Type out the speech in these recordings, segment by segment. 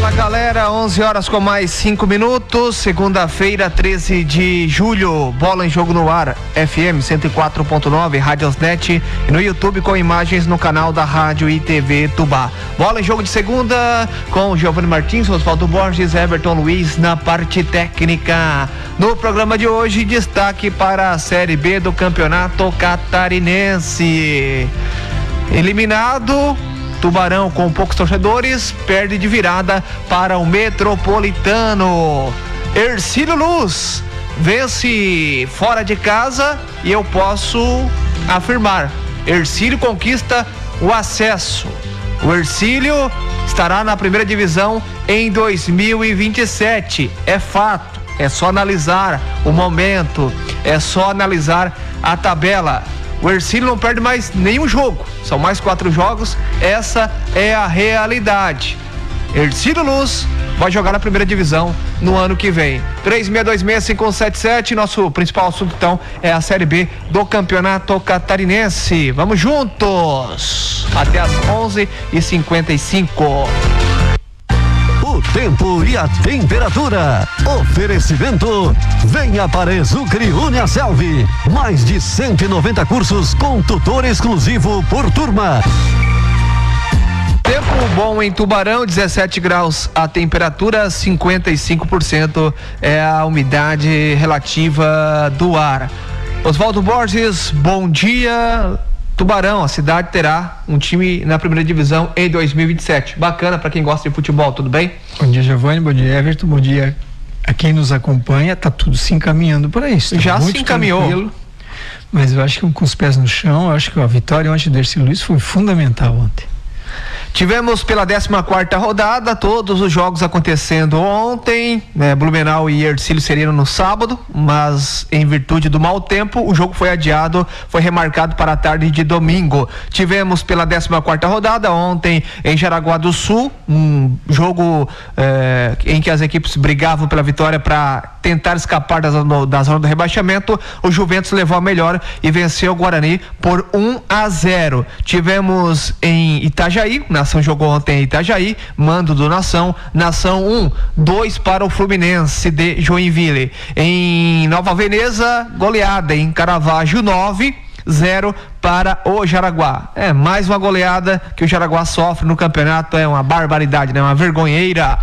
Fala galera, 11 horas com mais 5 minutos, segunda-feira, 13 de julho, bola em jogo no ar, FM 104.9, Radiosnet e no YouTube com imagens no canal da Rádio e TV Tubá. Bola em jogo de segunda com Giovanni Martins, Osvaldo Borges, Everton Luiz na parte técnica. No programa de hoje, destaque para a Série B do Campeonato Catarinense. Eliminado, Tubarão, com poucos torcedores, perde de virada para o Metropolitano. Hercílio Luz vence fora de casa e eu posso afirmar, Hercílio conquista o acesso. O Hercílio estará na primeira divisão em 2027, é fato, é só analisar o momento, é só analisar a tabela. O Hercílio não perde mais nenhum jogo, são mais 4 jogos, essa é a realidade. Hercílio Luz vai jogar na primeira divisão no ano que vem. 3626-5177, nosso principal assunto então é a Série B do Campeonato Catarinense. Vamos juntos! Até as 11h55. O tempo e a temperatura. Oferecimento. Venha para Exucre Uniaselv. Mais de 190 cursos com tutor exclusivo por turma. Tempo bom em Tubarão, 17 graus a temperatura, 55% é a umidade relativa do ar. Osvaldo Borges, bom dia. Tubarão, a cidade terá um time na primeira divisão em 2027. Bacana para quem gosta de futebol, tudo bem? Bom dia, Giovanni, bom dia, Everton, bom dia a quem nos acompanha. Tá tudo se encaminhando para isso. Já se encaminhou. Tranquilo, mas eu acho que com os pés no chão, eu acho que a vitória ontem do Hercílio Luz foi fundamental ontem. Tivemos pela 14ª rodada todos os jogos acontecendo ontem, Blumenau e Hercílio Sereno no sábado, mas em virtude do mau tempo o jogo foi adiado, foi remarcado para a tarde de domingo. Tivemos pela 14ª rodada ontem em Jaraguá do Sul, um jogo em que as equipes brigavam pela vitória para tentar escapar da zona do rebaixamento. O Juventus levou a melhor e venceu o Guarani por 1-0. Tivemos em Itajaí, Nação jogou ontem em Itajaí, mando do Nação 1-2 para o Fluminense de Joinville. Em Nova Veneza, goleada em Caravaggio 9-0 para o Jaraguá. É mais uma goleada que o Jaraguá sofre no campeonato, é uma barbaridade, né? Uma vergonheira.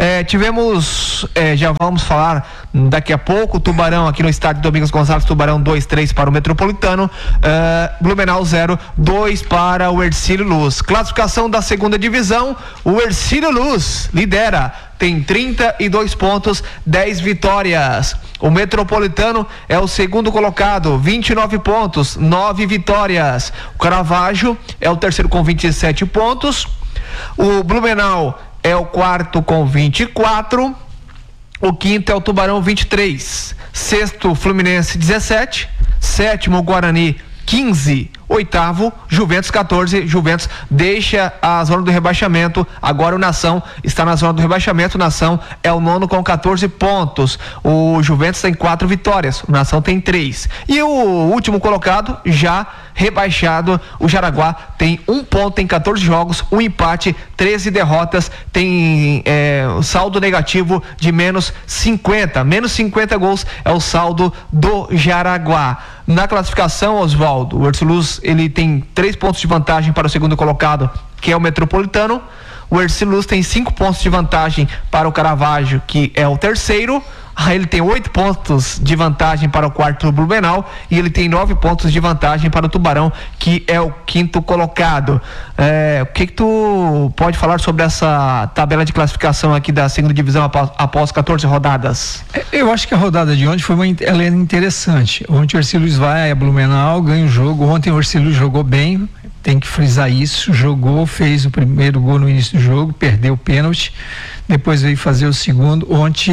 Tivemos, já vamos falar daqui a pouco, Tubarão aqui no estádio Domingos Gonçalves, Tubarão 2-3 para o Metropolitano, Blumenau 0-2 para o Hercílio Luz. Classificação da segunda divisão, o Hercílio Luz lidera, tem 32 pontos, 10 vitórias. O Metropolitano é o segundo colocado, 29 pontos, 9 vitórias. O Caravaggio é o terceiro com 27 pontos. O Blumenau é o quarto com 24. O quinto é o Tubarão, 23. Sexto, Fluminense, 17. Sétimo, Guarani, 15. Oitavo, Juventus 14, Juventus deixa a zona do rebaixamento, agora o Nação está na zona do rebaixamento, o Nação é o nono com 14 pontos, o Juventus tem 4 vitórias, o Nação tem 3, e o último colocado, já rebaixado, o Jaraguá tem 1 ponto, tem 14 jogos, 1 empate, 13 derrotas, tem saldo negativo de menos 50 gols é o saldo do Jaraguá. Na classificação, Osvaldo, o Hercílio Luz, ele tem 3 pontos de vantagem para o segundo colocado, que é o Metropolitano. O Hercílio Luz tem 5 pontos de vantagem para o Caravaggio, que é o terceiro. Aí ele tem 8 pontos de vantagem para o quarto Blumenau e ele tem 9 pontos de vantagem para o Tubarão, que é o quinto colocado. O que tu pode falar sobre essa tabela de classificação aqui da segunda divisão após 14 rodadas? Eu acho que a rodada de ontem ela é interessante. Ontem o Hercílio Luz vai a Blumenau, ganha o jogo. Ontem o Hercílio Luz jogou bem, tem que frisar isso, fez o primeiro gol no início do jogo, perdeu o pênalti, depois veio fazer o segundo. Ontem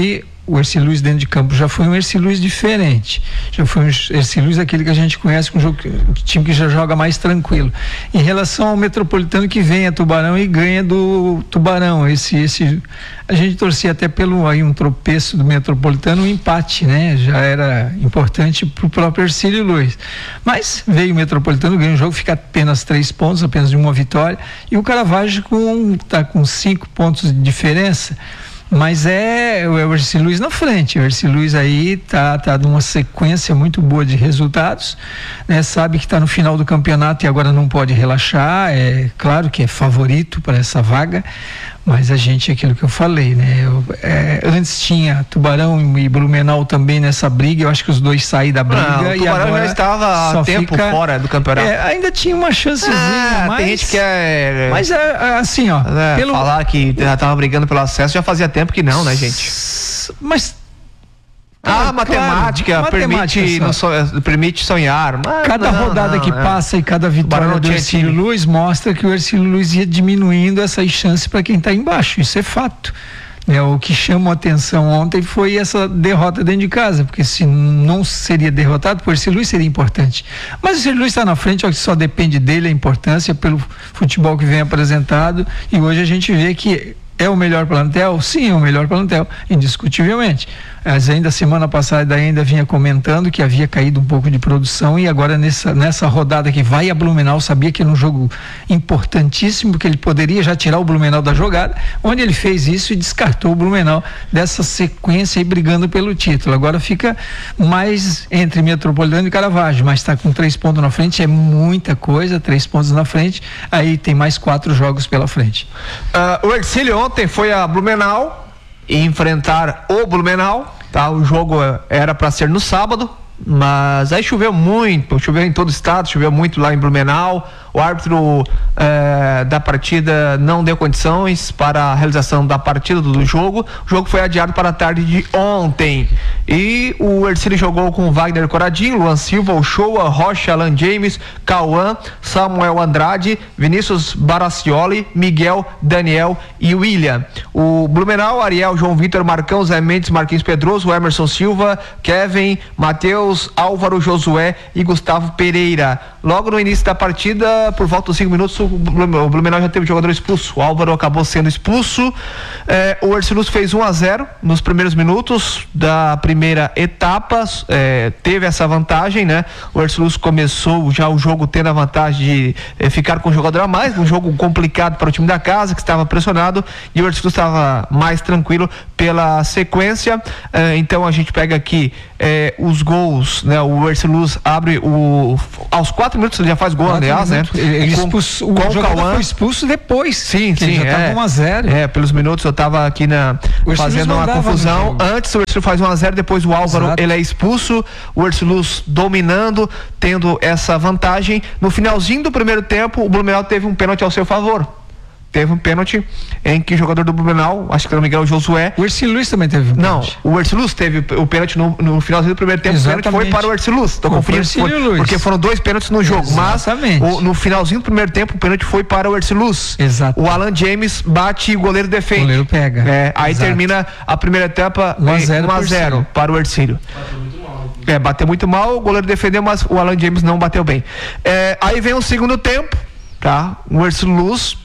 o Ercílio Luz dentro de campo já foi um Ercílio Luz diferente. Já foi um Ercílio Luz aquele que a gente conhece, com um time que já joga mais tranquilo. Em relação ao Metropolitano, que vem a Tubarão e ganha do Tubarão. A gente torcia até pelo aí um tropeço do Metropolitano, um empate, né? Já era importante para o próprio Ercílio Luz. Mas veio o Metropolitano, ganha o jogo, fica apenas 3 pontos, apenas de uma vitória. E o Caravaggio está com 5 pontos de diferença. Mas é o Ercílio Luz na frente. O Ercílio Luz aí tá numa sequência muito boa de resultados, né? Sabe que está no final do campeonato e agora não pode relaxar. É claro que é favorito para essa vaga, mas a gente, aquilo que eu falei, né? Antes tinha Tubarão e Blumenau também nessa briga. Eu acho que os dois saíram da briga. Não, o Tubarão já estava há tempo fora do campeonato. Ainda tinha uma chancezinha, mas tem gente que é... Mas assim, ó... Falar que já estava brigando pelo acesso já fazia tempo que não, né, gente? Mas... matemática permite sonhar. Mas cada rodada que passa e cada vitória do Ercílio Luz mostra que o Ercílio Luz ia diminuindo essas chances para quem está embaixo. Isso é fato. O que chamou a atenção ontem foi essa derrota dentro de casa, porque se não seria derrotado, o Ercílio Luz seria importante. Mas o Ercílio Luz está na frente, só depende dele a importância pelo futebol que vem apresentado, e hoje a gente vê que é o melhor plantel? Sim, é o melhor plantel, indiscutivelmente. Mas ainda semana passada vinha comentando que havia caído um pouco de produção, e agora nessa rodada que vai a Blumenau, sabia que era um jogo importantíssimo, que ele poderia já tirar o Blumenau da jogada, onde ele fez isso e descartou o Blumenau dessa sequência aí brigando pelo título. Agora fica mais entre Metropolitano e Caravaggio, mas está com 3 pontos na frente, é muita coisa, 3 pontos na frente, aí tem mais 4 jogos pela frente. O Ercílio ontem foi a Blumenau enfrentar o Blumenau, tá? O jogo era para ser no sábado, mas aí choveu muito, choveu em todo o estado, choveu muito lá em Blumenau. O árbitro da partida não deu condições para a realização da partida do jogo. O jogo foi adiado para a tarde de ontem. E o Ercílio jogou com Wagner Coradinho, Luan Silva, Ochoa, Rocha, Alan James, Cauã, Samuel Andrade, Vinícius Baracioli, Miguel, Daniel e William. O Blumenau, Ariel, João Vitor, Marcão, Zé Mendes, Marquinhos Pedroso, Emerson Silva, Kevin, Matheus, Álvaro, Josué e Gustavo Pereira. Logo no início da partida, por volta dos 5 minutos, o Blumenau já teve jogador expulso. O Álvaro acabou sendo expulso. O Ercílio Luz fez 1-0 nos primeiros minutos da primeira etapa. Teve essa vantagem, né? O Ercílio Luz começou já o jogo tendo a vantagem de ficar com um jogador a mais, um jogo complicado para o time da casa, que estava pressionado, e o Ercílio Luz estava mais tranquilo pela sequência. Então a gente pega aqui os gols, né? O Ercílio Luz abre aos 4 minutos, ele já faz gol, aliás, né? O jogador foi expulso depois. Sim, já estava 1-0. Pelos minutos eu estava aqui fazendo uma confusão. Antes o Ercílio faz 1-0, depois o Álvaro, ele é expulso. O Ercílio Luz dominando, tendo essa vantagem. No finalzinho do primeiro tempo, o Blumenau teve um pênalti ao seu favor. Teve um pênalti em que o jogador do Blumenau, acho que se não me engano, o Josué. O Ercílio Luz também teve um pênalti. Não, o Ercílio Luz teve o pênalti no finalzinho do primeiro tempo. Exatamente. O pênalti foi para o Ercílio Luz. Estou confundindo, porque foram 2 pênaltis no jogo. Exatamente. Mas no finalzinho do primeiro tempo, o pênalti foi para o Ercílio Luz. Exato. O Alan James bate e o goleiro defende. O goleiro pega. Aí Exato. Termina a primeira etapa 1-0 para o Ercílio. Bateu muito mal, o goleiro defendeu, mas o Alan James não bateu bem. Aí vem o segundo tempo, tá? O Ercílio Luz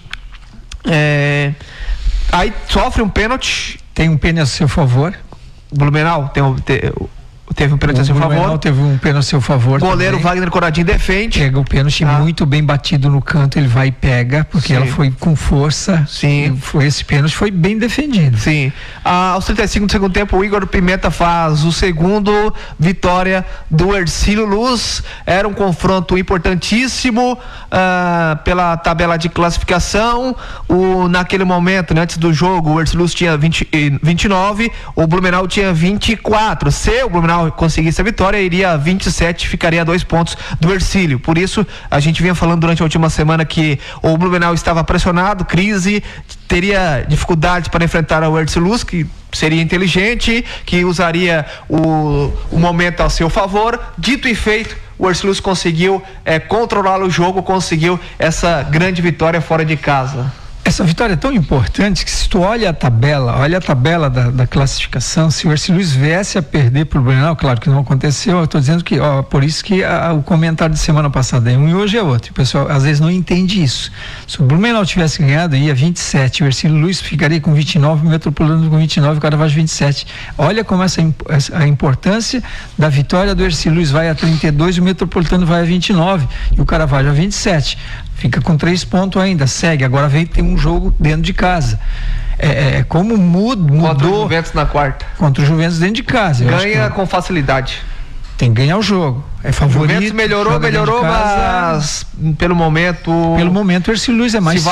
aí sofre um pênalti. Tem um pênalti a seu favor. Blumenau teve um pênalti a seu favor. Teve um pênalti a seu favor. Goleiro também. Wagner Coradinho defende. Pega o pênalti muito bem batido no canto, ele vai e pega, porque ela foi com força. Sim. Esse pênalti foi bem defendido. Sim. Aos 35 do segundo tempo, o Igor Pimenta faz o segundo, vitória do Ercílio Luz. Era um confronto importantíssimo pela tabela de classificação. Naquele momento, né, antes do jogo, o Ercílio Luz tinha 29, o Blumenau tinha 24. Se o Blumenau conseguisse a vitória, iria a 27, ficaria a 2 pontos do Ercílio. Por isso, a gente vinha falando durante a última semana que o Blumenau estava pressionado, crise, teria dificuldades para enfrentar o Ercílio Luz, que seria inteligente, que usaria o momento a seu favor. Dito e feito, o Ercílio Luz conseguiu controlar o jogo, conseguiu essa grande vitória fora de casa. Essa vitória é tão importante que se tu olha a tabela da classificação, se o Ercílio Luz viesse a perder pro Blumenau, claro que não aconteceu, eu estou dizendo que, por isso que o comentário de semana passada é um e hoje é outro. O pessoal às vezes não entende isso. Se o Blumenau tivesse ganhado, ia 27, o Ercílio Luz ficaria com 29, o Metropolitano com 29, o Caravaggio 27. Olha como a importância da vitória do Ercílio Luz vai a 32, o Metropolitano vai a 29 e o Caravaggio a 27. Fica com 3 pontos ainda, segue. Agora tem um jogo dentro de casa. Como mudou. Contra o Juventus na quarta. Contra o Juventus dentro de casa. Ganha com facilidade. Tem que ganhar o jogo. É favorito. O Juventus melhorou, mas pelo momento. O Ercílio Luz é mais. Se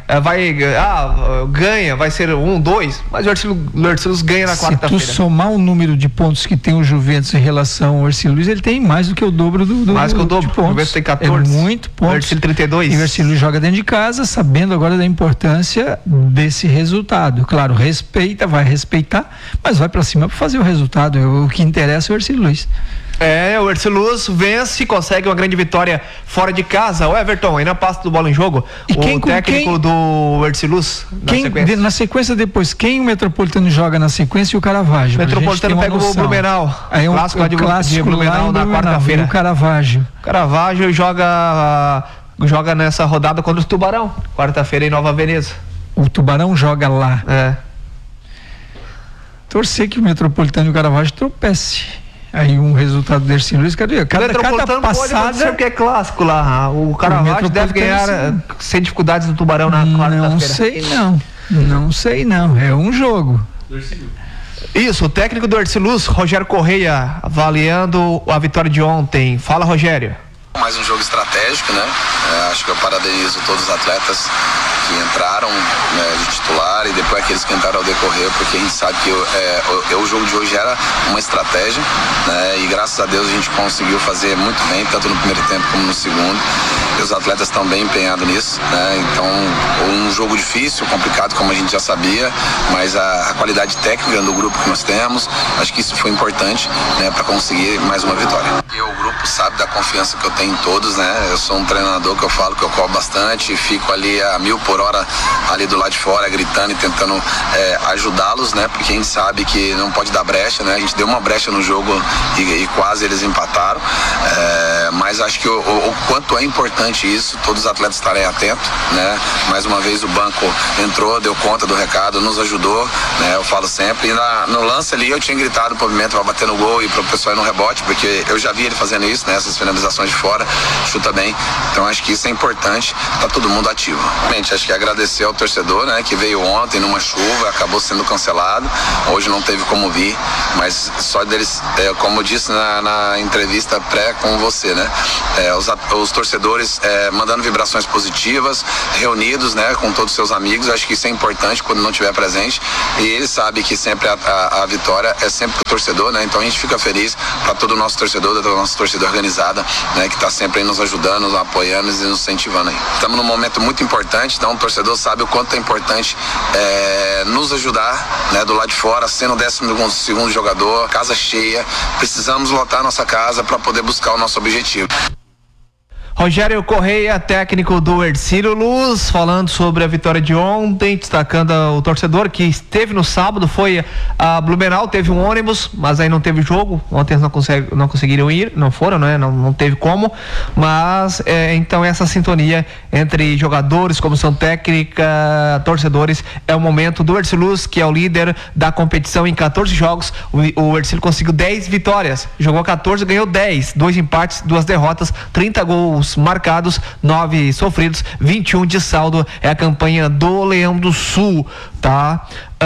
ganha, vai ser 1-2, mas o Ercílio Luz ganha na quarta-feira. Se tu somar o número de pontos que tem o Juventus em relação ao Ercílio Luz, ele tem mais do que o dobro do mais que o dobro. O Juventus tem 14. É muito pontos. O Ercílio 32. E o Ercílio Luz joga dentro de casa, sabendo agora da importância desse resultado. Claro, vai respeitar, mas vai pra cima pra fazer o resultado. O que interessa é o Ercílio Luz. O Ercílio Luz vence, consegue uma grande vitória fora de casa. O Everton, aí na pasta do Bola em Jogo, técnico do Ercílio Luz, na sequência depois, quem o Metropolitano joga na sequência e o Caravaggio? O Metropolitano pega o Blumenau. Aí o clássico de Blumenau na quarta-feira. O Caravaggio joga nessa rodada contra o Tubarão, quarta-feira em Nova Veneza. O Tubarão joga lá. Torcer que o Metropolitano e o Caravaggio tropece. Aí um resultado do Ercílio Luz, cada passada pode que é clássico lá. O Caravaggio deve ganhar sem dificuldades do Tubarão na quarta-feira. Não sei não. É um jogo. Isso, o técnico do Ercílio Luz, Rogério Correia, avaliando a vitória de ontem. Fala, Rogério. Mais um jogo estratégico, né? Acho que eu parabenizo todos os atletas que entraram de titular e depois aqueles que entraram ao decorrer, porque a gente sabe que o jogo de hoje era uma estratégia, né? E graças a Deus a gente conseguiu fazer muito bem, tanto no primeiro tempo como no segundo. E os atletas estão bem empenhados nisso, né? Então, um jogo difícil, complicado, como a gente já sabia, mas a qualidade técnica do grupo que nós temos, acho que isso foi importante, né, para conseguir mais uma vitória. E o grupo sabe da confiança que eu tenho em todos, né? Eu sou um treinador que eu falo que eu cobro bastante, fico ali a 1000 por hora ali do lado de fora, gritando e tentando ajudá-los, né? Porque a gente sabe que não pode dar brecha, né? A gente deu uma brecha no jogo e quase eles empataram, mas acho que o quanto é importante isso, todos os atletas estarem atentos, né? Mais uma vez o banco entrou, deu conta do recado, nos ajudou, né? Eu falo sempre, e no lance ali eu tinha gritado pro movimento para bater no gol e pro pessoal ir no rebote, porque eu já vi ele fazendo isso, né? Essas finalizações de fora, chuta bem, então acho que isso é importante, tá todo mundo ativo. Realmente, acho que agradecer ao torcedor, né? Que veio ontem numa chuva, acabou sendo cancelado, hoje não teve como vir, mas só deles, como eu disse na entrevista pré com você, né? Os torcedores mandando vibrações positivas, reunidos, né? Com todos os seus amigos, acho que isso é importante quando não estiver presente, e ele sabe que sempre a vitória é sempre pro torcedor, né? Então a gente fica feliz para todo o nosso torcedor, toda a nossa torcida organizada, né? Que tá sempre aí nos ajudando, nos apoiando e nos incentivando aí. Estamos num momento muito importante, então o torcedor sabe o quanto é importante nos ajudar, né? Do lado de fora, sendo o 12º jogador, casa cheia, precisamos lotar a nossa casa para poder buscar o nosso objetivo. Rogério Correia, técnico do Ercílio Luz, falando sobre a vitória de ontem, destacando o torcedor que esteve no sábado, foi a Blumenau, teve um ônibus, mas aí não teve jogo, ontem eles não conseguiram ir, não foram, né? Não teve como, mas então essa sintonia entre jogadores, comissão técnica, torcedores, é o momento do Ercílio Luz, que é o líder da competição em 14 jogos, o Ercílio conseguiu 10 vitórias, jogou 14, ganhou 10, 2 empates, 2 derrotas, 30 gols marcados, 9 sofridos, 21 de saldo, é a campanha do Leão do Sul, tá?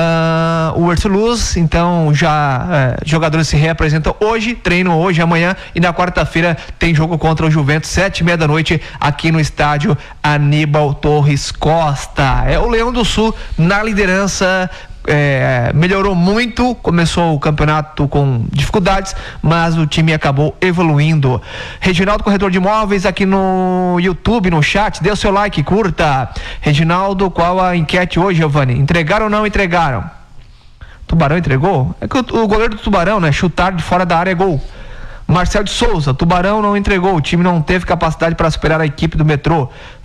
O Ercílio Luz, então jogadores se reapresentam hoje, treinam hoje, amanhã e na quarta-feira tem jogo contra o Juventus, 7h30 da noite, aqui no estádio Aníbal Torres Costa. É o Leão do Sul na liderança. Melhorou muito, começou o campeonato com dificuldades, mas o time acabou evoluindo. Reginaldo, corretor de imóveis, aqui no YouTube, no chat, dê o seu like, curta. Reginaldo, qual a enquete hoje, Giovanni? Entregaram ou não entregaram? Tubarão entregou? É que o goleiro do Tubarão, né? Chutar de fora da área é gol. Marcel de Souza, Tubarão não entregou, o time não teve capacidade para superar a equipe do Metrô.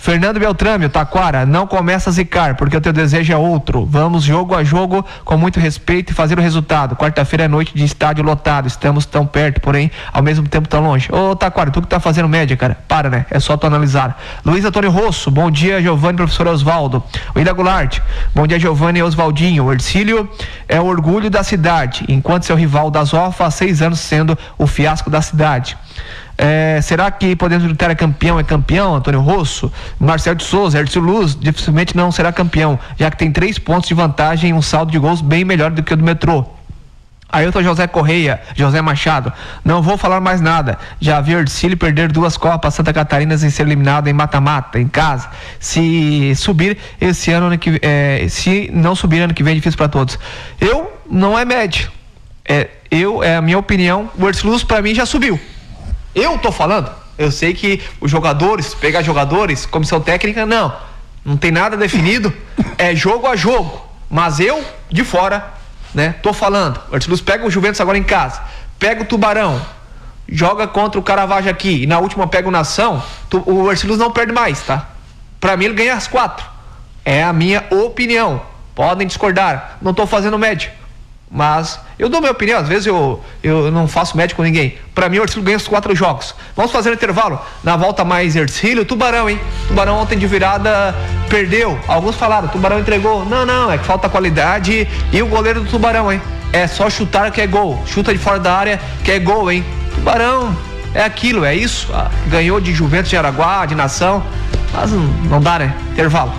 Fernando Beltrame, o Taquara, não começa a zicar, porque o teu desejo é outro. Vamos jogo a jogo, com muito respeito e fazer o resultado. Quarta-feira é noite de estádio lotado, estamos tão perto, porém, ao mesmo tempo tão longe. Ô, Taquara, tu que tá fazendo média, cara, para, né? É só tu analisar. Luiz Antônio Rosso, bom dia, Giovanni, professor Osvaldo. O Ida Goulart, bom dia, Giovanni e Osvaldinho. O Ercílio é o orgulho da cidade, enquanto seu rival da Zofa há 6 anos sendo o fiasco da cidade. Será que podemos gritar campeão é campeão, Antônio Rosso? Marcelo de Souza, Ercílio Luz dificilmente não será campeão, já que tem 3 pontos de vantagem e um saldo de gols bem melhor do que o do Metrô. Ailton José Correia, José Machado, não vou falar mais nada, já vi o Ercílio perder 2 Copas Santa Catarinas e ser eliminado em mata-mata, em casa. Se subir esse ano, se não subir ano que vem é difícil para todos. Não é médio, é a minha opinião, o Ercílio Luz para mim já subiu. Eu tô falando, eu sei que os jogadores, pegar jogadores, comissão técnica, não tem nada definido, é jogo a jogo, mas eu, de fora, né, tô falando, o Ercílio Luz pega o Juventus agora em casa, pega o Tubarão, joga contra o Caravaggio aqui, e na última pega o Nação, o Ercílio Luz não perde mais, tá? Pra mim ele ganha as 4, é a minha opinião, podem discordar, não tô fazendo média. Mas eu dou minha opinião, às vezes eu não faço média com ninguém. Pra mim o Ercílio ganha os 4 jogos. Vamos fazer um intervalo. Na volta mais Ercílio, Tubarão, hein? Tubarão ontem de virada perdeu. Alguns falaram, Tubarão entregou. Não, é que falta qualidade. E o goleiro do Tubarão, hein? É só chutar que é gol. Chuta de fora da área que é gol, hein? Tubarão é aquilo, é isso. Ganhou de Juventus de Araguá, de Nação. Mas não dá, né? Intervalo.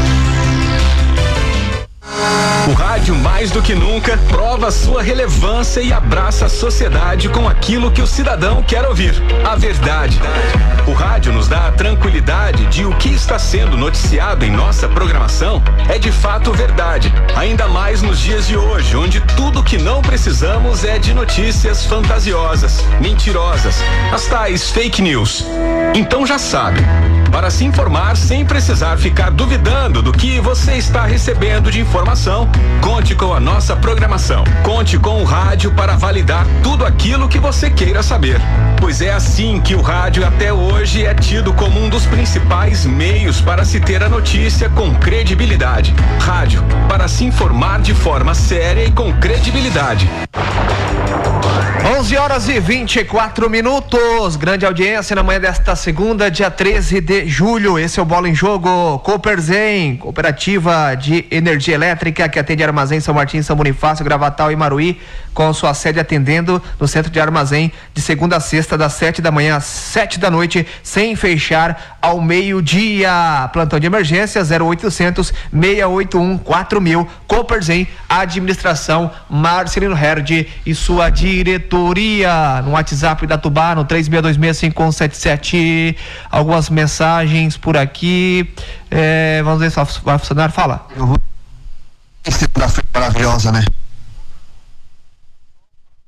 O rádio, mais do que nunca, prova sua relevância e abraça a sociedade com aquilo que o cidadão quer ouvir, a verdade. O rádio nos dá a tranquilidade de o que está sendo noticiado em nossa programação é de fato verdade, ainda mais nos dias de hoje, onde tudo que não precisamos é de notícias fantasiosas, mentirosas, as tais fake news. Então já sabe, para se informar sem precisar ficar duvidando do que você está recebendo de informação, conte com a nossa programação. Conte com o rádio para validar tudo aquilo que você queira saber. Pois é assim que o rádio até hoje é tido como um dos principais meios para se ter a notícia com credibilidade. Rádio, para se informar de forma séria e com credibilidade. 11h24. Grande audiência na manhã desta segunda, dia 13 de julho. Esse é o Bola em Jogo. Cooperzen, cooperativa de energia elétrica que atende Armazém São Martim, São Bonifácio, Gravatal e Maruí, com sua sede atendendo no centro de Armazém de segunda a sexta, das 7 da manhã às 7 da noite, sem fechar ao meio-dia. Plantão de emergência 0800 681 4000. Cooperzen, administração Marcelino Herd e sua diretoria. No WhatsApp da Tubá, no 36265177. Algumas mensagens por aqui. Vamos ver se vai funcionar. Fala. Segunda-feira maravilhosa, né?